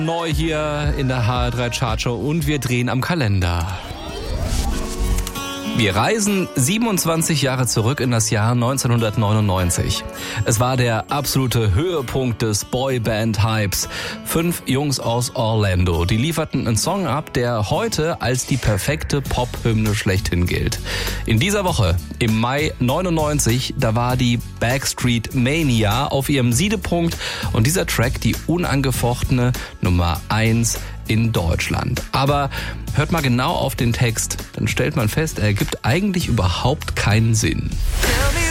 Neu hier in der HR3 Chartshow und wir drehen am Kalender. Wir reisen 27 Jahre zurück in das Jahr 1999. Es war der absolute Höhepunkt des Boyband-Hypes. 5 Jungs aus Orlando, die lieferten einen Song ab, der heute als die perfekte Pop-Hymne schlechthin gilt. In dieser Woche, im Mai 99, da war die Backstreet Mania auf ihrem Siedepunkt und dieser Track die unangefochtene Nummer 1 in Deutschland. Aber hört mal genau auf den Text, dann stellt man fest, er ergibt eigentlich überhaupt keinen Sinn. Tell me